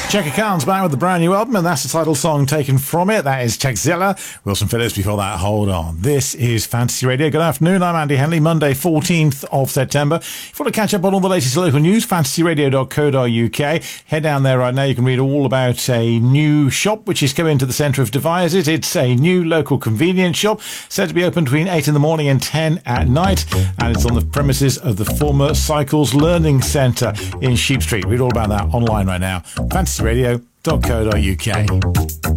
Chaka Khan's back with the brand new album, and that's the title song taken from it. That is Czechzilla. Wilson Phillips before that, Hold On. This is Fantasy Radio. Good afternoon, I'm Andy Henley. Monday, 14th of September. If you want to catch up on all the latest local news, fantasyradio.co.uk. Head down there right now. You can read all about a new shop which is coming to the centre of Devizes. It's a new local convenience shop, said to be open between 8 in the morning and 10 at night, and it's on the premises of the former Cycles Learning Centre in Sheep Street. Read all about that online right now. fantasyradio.co.uk.